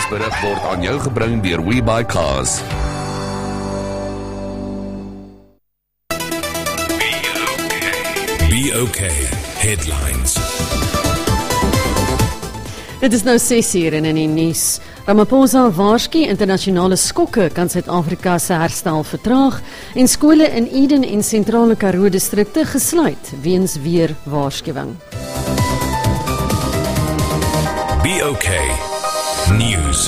nuusberig word aan jou gebring deur WeBuyCars. Be okay. Headlines. Dit is nou 6 uur en in die nuus. Ramaphosa waarsku internasionale skokke kan Suid-Afrika se herstel vertraag en skole in Eden en sentrale Karoo distrikte gesluit weens weer waarskuwing. Be okay. News.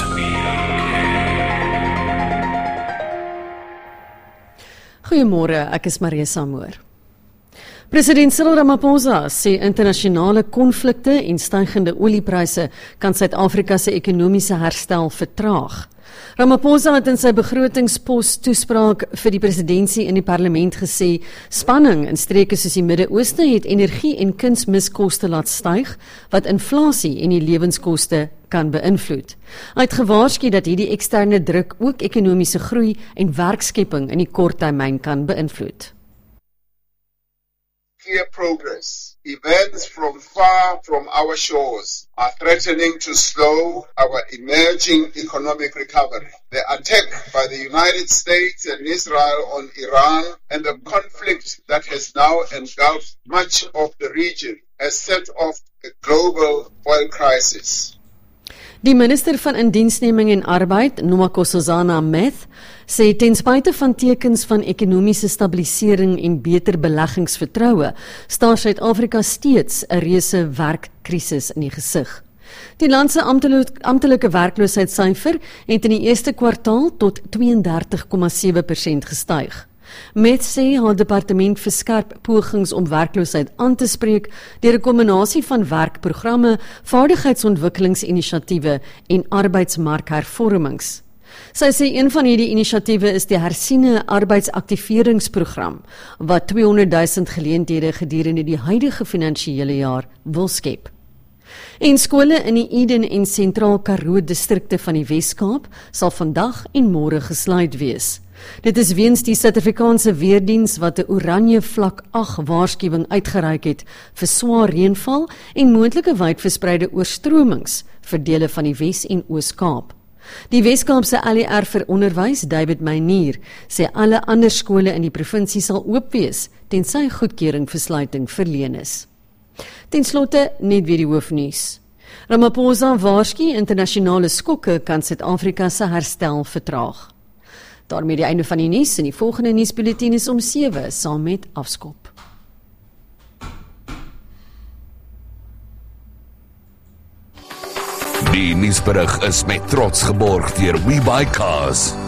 Goeiemôre, ek is Maria Samoor. President Cyril Ramaphosa sê internasionale konflikte en stygende oliepryse kan Suid-Afrika se ekonomiese herstel vertraag. Ramaphosa het in sy begrotingspos toespraak vir die presidentsie in die parlement gesê, spanning in streke soos die Midde-Ooste het energie- en kunsmiskoste laat styg, wat inflasie en die lewenskoste kan beïnvloed. Hy het gewaarsku dat hierdie eksterne druk ook ekonomiese groei en werkskepping in die korttermyn kan beïnvloed. Clear progress. Events from far from our shores are threatening to slow our emerging economic recovery. The attack by the United States and Israel on Iran and the conflict that has now engulfed much of the region has set off a global oil crisis. Die minister van Indiensneming en Arbeid, Nomakosazana Meth, sê ten spyte van tekens van ekonomiese stabilisering en beter beleggingsvertroue, staar Suid-Afrika steeds 'n reuse werkkrisis in die gesig. Die land se amptelike werkloosheidssyfer het in die eerste kwartaal tot 32,7% gestyg. Met sê haar departement verskerp pogings om werkloosheid aan te spreek deur 'n kombinasie van werkprogramme, vaardigheidsontwikkelingsinisiatiewe en arbeidsmarkhervormings. Sy sê een van hierdie inisiatiewe is die hersiene arbeidsaktiveringsprogram wat 200,000 geleenthede gedurende die huidige finansiële jaar wil skep. En skole in die Eden en sentraal Karoo distrikte van die Wes-Kaap sal vandag en môre gesluit wees. Dit is weens die Suid-Afrikaanse weerdiens wat 'n oranje vlak 8 waarskuwing uitgereik het vir swaar reënval en moontlike wydverspreide oorstromings vir dele van die Wes- en Oos-Kaap. Die Wes-Kaapse LER vir onderwys, David Meinier, sê alle ander skole in die provinsie sal oop wees tensy goedkeuring vir sluiting verleen is. Ten slotte net weer die hoofnuus. Ramaphosa waarsku internasionale skokke kan Suid-Afrika se herstel vertraag. Daarmee die einde van die nuus en die volgende nuusbulletin is om 7 saam met Afskop. Die nuusberig is met trots geborg deur WeBuyCars.